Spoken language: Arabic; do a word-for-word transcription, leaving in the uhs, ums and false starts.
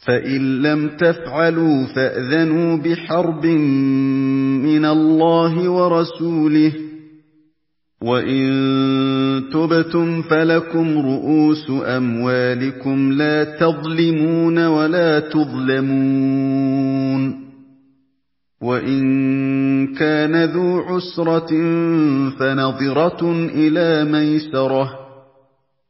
فَإِن لَّمْ تَفْعَلُوا فَأْذَنُوا بِحَرْبٍ مِّنَ اللَّهِ وَرَسُولِهِ ۖ وَإِن تُبْتُمْ فَلَكُمْ رُءُوسُ أَمْوَالِكُمْ لَا تَظْلِمُونَ وَلَا تُظْلَمُونَ وَإِن كَانَ ذُو عُسْرَةٍ فَنَظِرَةٌ إِلَىٰ مَيْسَرَةٍ ۚ